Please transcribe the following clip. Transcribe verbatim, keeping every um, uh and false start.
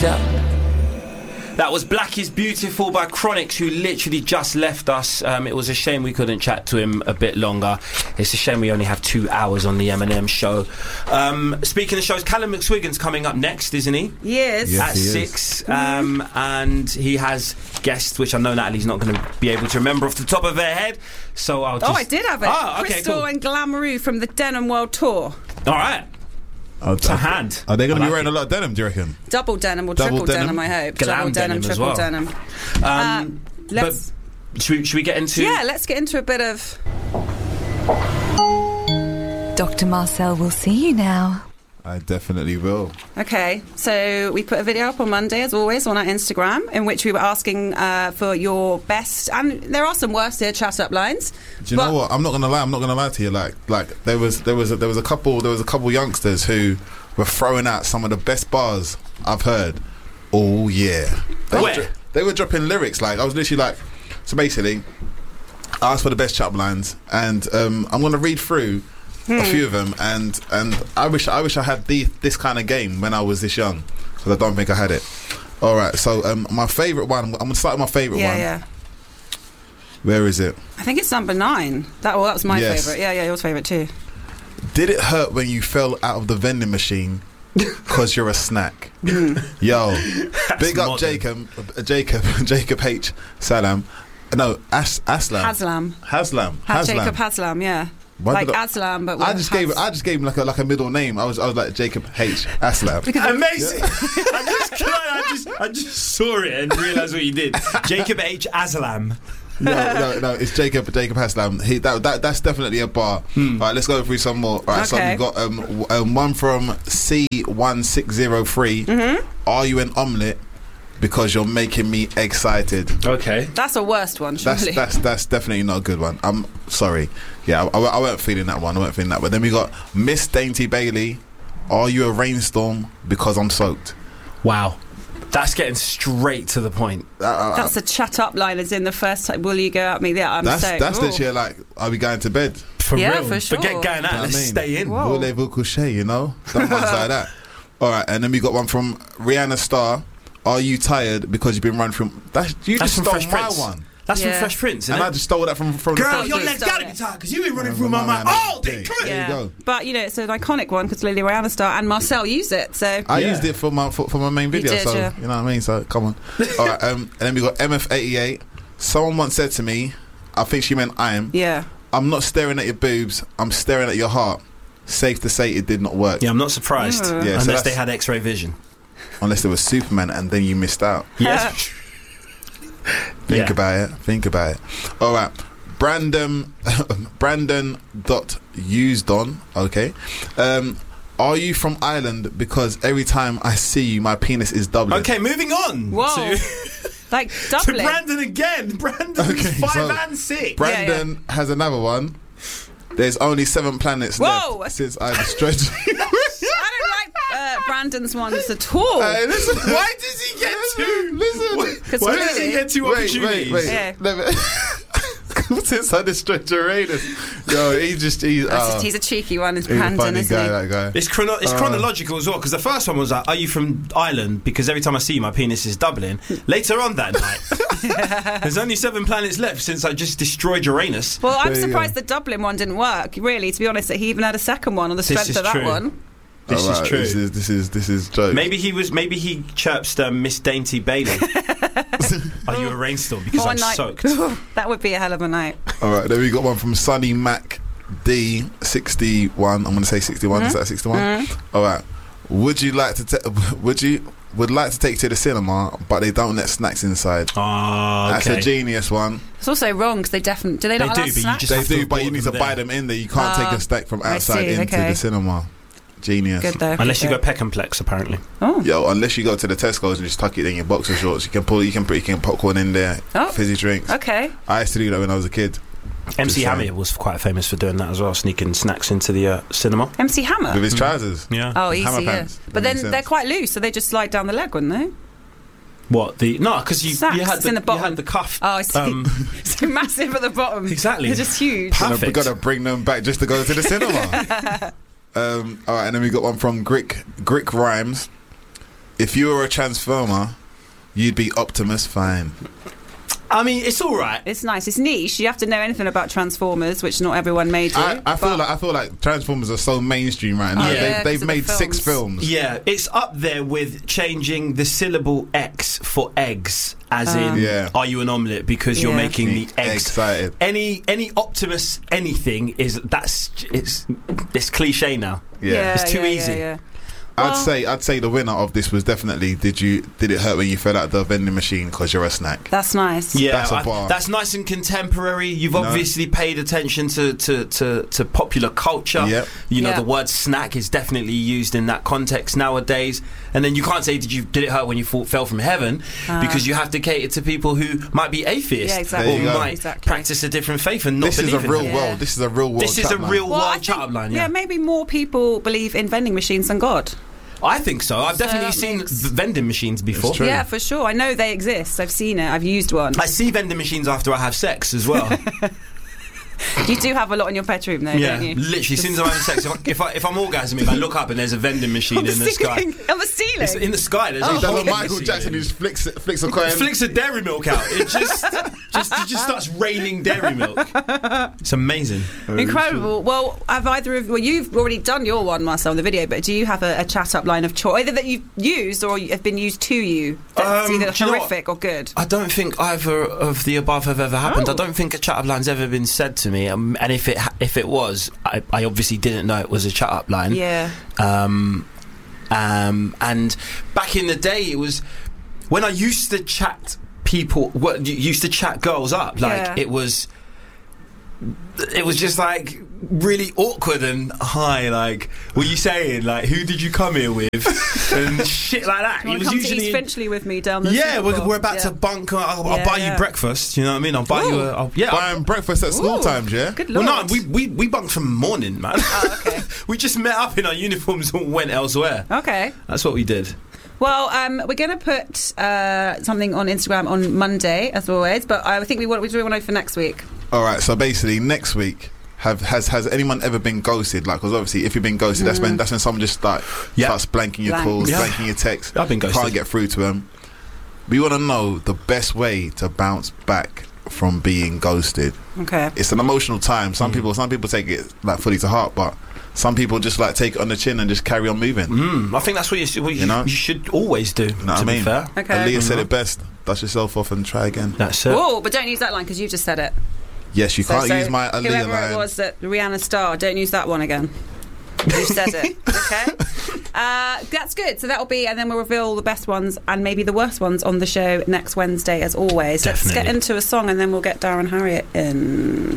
yeah. That was Black is Beautiful by Chronixx, who literally just left us. Um, it was a shame we couldn't chat to him a bit longer. It's a shame we only have two hours on the Eminem show. Um, speaking of shows, Callum McSwiggan's coming up next, isn't he? Yes. yes At he six. Um, and he has guests, which I know Natalie's not going to be able to remember off the top of her head. So I'll just... Oh, I did have it. Oh, okay, Crystal cool. and Glamouroo from the Denim World Tour. All right. Oh, It's a hand. Are they going to I be like wearing it. a lot of denim, do you reckon? Double denim or Double triple denim? denim, I hope. Glam Double denim, denim as triple well. denim. Um, Uh, let's... But should we, should we get into... Yeah, let's get into a bit of... Doctor Marcel will see you now. I definitely will. Okay, so we put a video up on Monday, as always, on our Instagram, in which we were asking uh, for your best, and there are some worst here chat up lines. Do you know what? I'm not gonna lie. I'm not gonna lie to you. Like, like there was, there was, a, there was a couple, there was a couple youngsters who were throwing out some of the best bars I've heard all year. They, Where? were, dro- they were dropping lyrics. Like, I was literally like, so basically, I asked for the best chat up lines, and um, I'm gonna read through Hmm. a few of them, and and I wish I wish I had the, this kind of game when I was this young, because I don't think I had it. All right, so um, my favourite one. I'm gonna start with my favourite Yeah, one. yeah. Where is it? I think it's number nine. That, well, that was my Yes. favourite. Yeah, yeah, yours favourite too. Did it hurt when you fell out of the vending machine because you're a snack? Yo, big up modern. Jacob, uh, Jacob, Jacob H. Salam. No, As, Aslam. Haslam. Haslam. Ha- Haslam. Jacob Haslam, yeah. Why like did I- Aslam, but I with just Has- gave I just gave him like a like a middle name. I was I was like Jacob H. Aslam. Amazing! I just I just I just saw it and realised what you did. Jacob H. Aslam. no, no, no. It's Jacob Jacob Haslam. He that, that that's definitely a bar. Hmm. All right, let's go through some more. All right, so Okay. we've got um, w- um one from C one six zero three. Mm-hmm. Are you an omelette? Because you're making me excited. Okay. That's a worst one, surely. That's that's that's definitely not a good one. I'm sorry. Yeah, I, I, I weren't feeling that one. I weren't feeling that. But then we got Miss Dainty Bailey. Are you a rainstorm? Because I'm soaked. Wow. That's getting straight to the point. Uh, uh, That's a chat up line, as in the first time, will you go out me? Yeah, I'm that's so... that's Ooh. literally like, are we going to bed? For Yeah, real. for sure. Forget going out. You know what Let's I mean? stay in. Whoa. Voulez-vous coucher, you know? Something like that. All right, and then we got one from Rihanna Starr. Are you tired because you've been running from... That's, you That's just from stole Fresh my Prince. one. That's Yeah. from Fresh Prince, isn't And it? I just stole that from, from the Girl, first your place. legs gotta be tired because you've been running through my my mind man, all day. Come There here. you go. But, you know, it's an iconic one because Lily Rihanna Star and Marcel used it, so... I Yeah. used it for my for, for my main video, did, so yeah. you know what I mean. So come on. All right, um, and then we got M F eighty-eight. Someone once said to me, I think she meant I am. Yeah. I'm not staring at your boobs. I'm staring at your heart. Safe to say, it did not work. Yeah, I'm not surprised. Mm. Yeah, so Unless that's- they had X-ray vision. Unless there was Superman, and then you missed out. Yes. Think Yeah. about it. Think about it. All right. Brandon, Brandon dot used on. Okay. Um, are you from Ireland? Because every time I see you, my penis is doubling. Okay, moving on. Whoa. To, Like, to Dublin. Brandon again. Brandon's Okay, five so and six. Brandon has another one. There's only seven planets Whoa. left since I destroyed. I don't like uh, Brandon's ones at all. Hey, listen. Why does he get two? Listen. Why, 'Cause why does clearly- he get two Wait, opportunities? wait, wait. Yeah. Never. Since I destroyed Uranus, yo, he just he's, That's uh, just- he's a cheeky one, is he's a Brandon, funny isn't guy. he? That guy. It's, chrono- it's Uh, chronological as well, because the first one was like, are you from Ireland? Because every time I see you, my penis is doubling. Later on that night, there's only seven planets left since I just destroyed Uranus. Well, I'm There you surprised go. the Dublin one didn't work, really, to be honest, that he even had a second one on the This strength is of that true. one. This All is right, true. This is this is this is joke. Maybe he was. Maybe he chirps um, Miss Dainty Bailey. Are you a rainstorm? Because What a I'm night. soaked. That would be a hell of a night. All right, then we got one from Sunny Mac D sixty-one. I'm going to say sixty-one. Mm-hmm. Is that sixty-one? All right. Would you like to? Ta- would you would like to take you to the cinema, but they don't let snacks inside? Oh, That's okay. a genius one. It's also wrong because they definitely do they They not do, allow but you snacks? just They have to do, but have you need bought to them buy there. them in there. You can't Ah, take a stack from I outside see, into okay. the cinema. Genius. Good though. Unless you good go Peckenplex, apparently. though. Oh. Yo, unless you go to the Tesco's and just tuck it in your boxer shorts, you can pull, you can put, you can popcorn in there, Oh. fizzy drinks. Okay. I used to do that when I was a kid. M C Just Hammer saying. was quite famous for doing that as well, sneaking snacks into the uh, cinema. M C Hammer. With his trousers. Yeah. Oh, Hammer easy, yeah. pants. But That then makes they're sense. quite loose, so they just slide down the leg, wouldn't they? What the? No, because you, Sacks, you had it's the, in the you bottom. had the cuff. Oh, I see. Um, So massive at the bottom. Exactly. They're just huge. Pa- We've Perfect. got to bring them back just to go to the cinema. um, all right, and then we got one from Grick Grick Rhymes. if you were a Transformer, you'd be Optimus Prime. I mean, it's all right. It's nice. It's niche. You have to know anything about Transformers, which not everyone may do. I, I feel but- like I feel like Transformers are so mainstream right now. Oh, yeah, They, 'cause they've of the made six films. films. Yeah, it's up there with changing the syllable X for eggs, as in, Yeah. are you an omelette? Because you're Yeah. making the eggs. Excited. Any any Optimus anything is that's it's it's cliche now. Yeah. It's too yeah, easy. Yeah, yeah. I'd Well- say I'd say the winner of this was definitely did you did it hurt when you fell out the vending machine because you're a snack? That's nice. Yeah, That's a I- bar. that's nice and contemporary. You've No. obviously paid attention to, to, to, to popular culture. Yep. You know, Yeah. the word snack is definitely used in that context nowadays. And then you can't say, did you did it hurt when you fall, fell from heaven? Ah. Because you have to cater to people who might be atheists Yeah, exactly. There or you go. might Exactly. practice a different faith and not This is believe a in real it. Yeah. world. This is a real world. This is a chat line. real Well, I world think, chat line. yeah, Yeah. maybe more people believe in vending machines than God. I think so. I've So definitely that seen makes- v- vending machines before. true. Yeah, for sure. I know they exist. I've seen it. I've used one. I see vending machines after I have sex as well. You do have a lot in your bedroom, though, Yeah, don't you? literally. As soon as I'm having sex, if, I, if, I, if I'm orgasming, I look up and there's a vending machine On the in the sky. ceiling. On the ceiling. It's in the sky. There's Oh. a He does whole a Michael machine. Jackson who just flicks flicks a coin. Flicks a dairy milk out. It just, just, it just starts raining dairy milk. It's amazing. Incredible. Well, have either of well, you've already done your one, Marcel, in the video, but do you have a, a chat up line of choice, either that you've used or have been used to you? That's Um, either do you know horrific or good. I don't think either of the above have ever happened. Oh. I don't think a chat up line's ever been said to me. Um, and if it ha- if it was, I, I obviously didn't know it was a chat up line. Yeah. Um, um, and back in the day, it was when I used to chat people, what used to chat girls up. Like Yeah. it was, it was just like really awkward and hi. Like, what are you saying? Like, who did you come here with? And shit like that. You want it to was come to usually East Finchley with me down the yeah, we're, Singapore? we're about Yeah. to bunk. I'll, I'll Yeah, buy yeah. you breakfast. You know what I mean? I'll buy you a. I'll, yeah. I'll- Buying breakfast at school Ooh. times, yeah? Good well, lord. no, we, we we bunked from morning, man. Oh, okay. We just met up in our uniforms and went elsewhere. Okay. That's what we did. Well, um, we're going to put uh, something on Instagram on Monday, as always. But I think we want we do want to know for next week. All right, so basically next week, have has has anyone ever been ghosted? Like, because obviously, if you've been ghosted, that's when that's when someone just start Yeah. starts blanking your Blank. calls, Yeah. blanking your texts. I've been ghosted. Can't get through to them. We want to know the best way to bounce back from being ghosted. Okay. It's an emotional time. Some Mm. people, some people take it like fully to heart, but some people just like take it on the chin and just carry on moving. Mm, I think that's what you, what you, You know? you should always do. You know what to I be mean? fair, Okay. Aaliyah said Mhm. it best. Dust yourself off and try again. that's it. Oh, but don't use that line because you just said it. Yes, you So- can't so use my Aaliyah whoever line. it was that Rihanna star, don't use that one again. You said it. Okay. Uh, that's good. So that'll be, and then we'll reveal the best ones and maybe the worst ones on the show next Wednesday, as always. Let's get Definitely. into a song and then we'll get Darren Harriott in.